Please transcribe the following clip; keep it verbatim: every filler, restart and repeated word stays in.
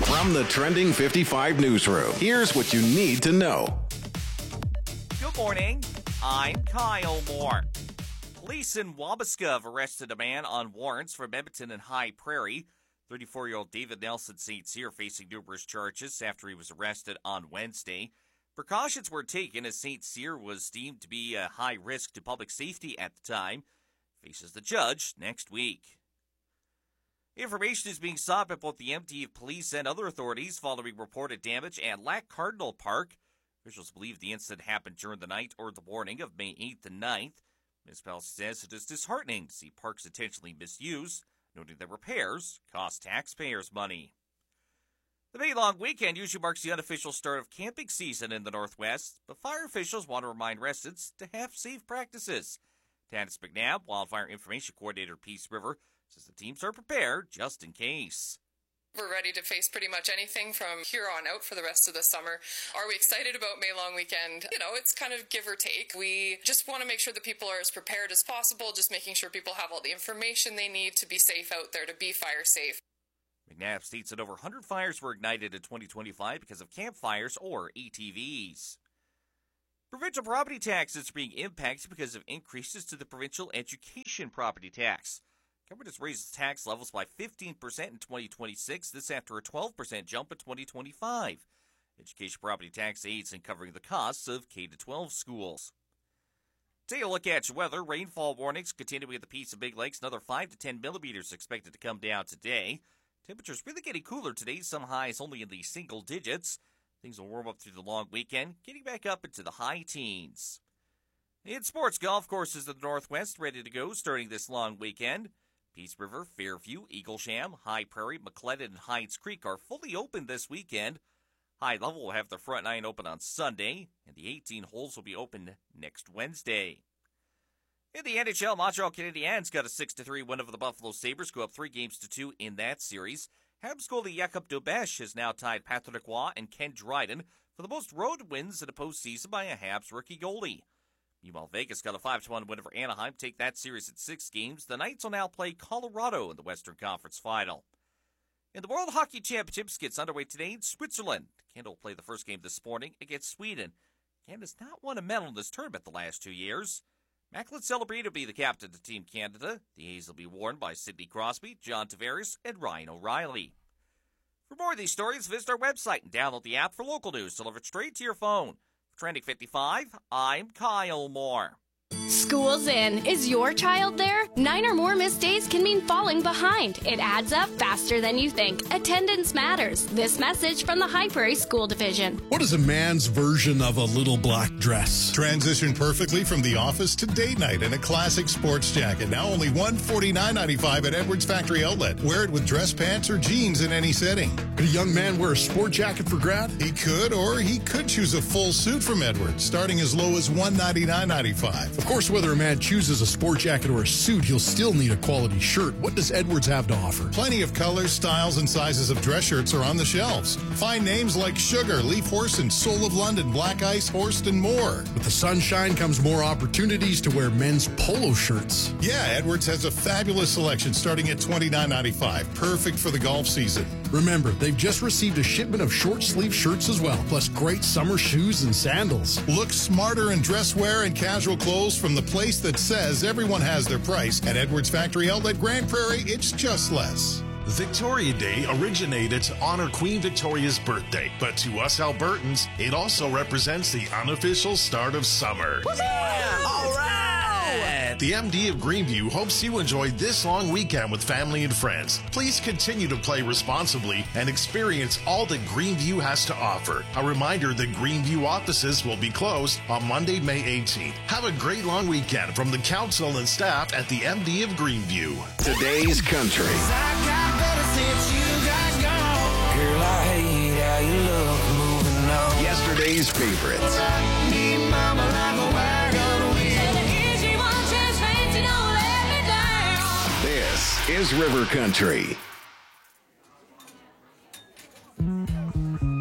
From the Trending fifty-five newsroom, here's what you need to know. Good morning. I'm Kyle Moore. Police in Wabasca have arrested a man on warrants from Edmonton and High Prairie. thirty-four-year-old David Nelson Saint Cyr facing numerous charges after he was arrested on Wednesday. Precautions were taken as Saint Cyr was deemed to be a high risk to public safety at the time. Faces the judge next week. Information is being sought by both the M T F police and other authorities following reported damage at Lac Cardinal Park. Officials believe the incident happened during the night or the morning of May eighth and ninth. Municipality says it is disheartening to see parks intentionally misused, noting that repairs cost taxpayers money. The May long weekend usually marks the unofficial start of camping season in the Northwest, but fire officials want to remind residents to have safe practices. Tanis McNabb, Wildfire Information Coordinator at Peace River, says the teams are prepared just in case. We're ready to face pretty much anything from here on out for the rest of the summer. Are we excited about May long weekend? You know, it's kind of give or take. We just want to make sure that people are as prepared as possible, just making sure people have all the information they need to be safe out there, to be fire safe. McNabb states that over one hundred fires were ignited in twenty twenty-five because of campfires or A T Vs. Provincial property taxes are being impacted because of increases to the provincial education property tax. Government has raised its tax levels by fifteen percent in twenty twenty-six, this after a twelve percent jump in twenty twenty-five. Education property tax aids in covering the costs of K through twelve schools. Take a look at your weather. Rainfall warnings continuing at the Peace and Big Lakes. Another five to ten millimeters expected to come down today. Temperatures really getting cooler today. Some highs only in the single digits. Things will warm up through the long weekend, getting back up into the high teens. In sports, golf courses in the Northwest ready to go starting this long weekend. Peace River, Fairview, Eaglesham, High Prairie, McLennan, and Hydes Creek are fully open this weekend. High Level will have their front nine open on Sunday, and the eighteen holes will be open next Wednesday. In the N H L, Montreal Canadiens got a six to three win over the Buffalo Sabres, go up three games to two in that series. Habs goalie Jakob Dobesch has now tied Patrick Roy and Ken Dryden for the most road wins in a postseason by a Habs rookie goalie. Meanwhile, Vegas got a five to one win over Anaheim, take that series at six games. The Knights will now play Colorado in the Western Conference Final. In the World Hockey Championships gets underway today in Switzerland. Canada will play the first game this morning against Sweden. Canada's not won a medal in this tournament the last two years. Macklin Celebrity will be the captain of Team Canada. The A's will be worn by Sidney Crosby, John Tavares, and Ryan O'Reilly. For more of these stories, visit our website and download the app for local news delivered straight to your phone. For Trending fifty-five, I'm Kyle Moore. School's in. Is your child there? Nine or more missed days can mean falling behind. It adds up faster than you think. Attendance matters. This message from the High Prairie School Division. What is a man's version of a little black dress? Transition perfectly from the office to date night in a classic sports jacket. Now only one hundred forty-nine ninety-five at Edwards Factory Outlet. Wear it with dress pants or jeans in any setting. Could a young man wear a sport jacket for grad? He could, or he could choose a full suit from Edwards, starting as low as one hundred ninety-nine ninety-five. Of course, whether a man chooses a sport jacket or a suit, he'll still need a quality shirt. What does Edwards have to offer? Plenty of colors, styles, and sizes of dress shirts are on the shelves. Find names like Sugar, Leaf Horse, and Soul of London, Black Ice, Horst, and more. With the sunshine comes more opportunities to wear men's polo shirts. Yeah, Edwards has a fabulous selection starting at twenty-nine ninety-five. Perfect for the golf season. Remember, they've just received a shipment of short-sleeve shirts as well, plus great summer shoes and sandals. Look smarter in dress wear and casual clothes from the place that says everyone has their price. At Edwards Factory Outlet, Grand Prairie, it's just less. Victoria Day originated to honor Queen Victoria's birthday, but to us Albertans, it also represents the unofficial start of summer. Yeah, all right! The M D of Greenview hopes you enjoyed this long weekend with family and friends. Please continue to play responsibly and experience all that Greenview has to offer. A reminder that Greenview offices will be closed on Monday, May eighteenth. Have a great long weekend from the council and staff at the M D of Greenview. Today's Country. Yesterday's favorites. This is River Country.